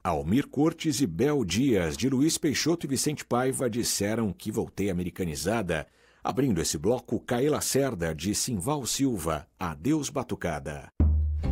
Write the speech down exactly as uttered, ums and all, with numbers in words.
Almir Cortes e Bel Dias, de Luiz Peixoto e Vicente Paiva, disseram que voltei americanizada. Abrindo esse bloco, Caê Lacerda, de Simval Silva, Adeus Batucada.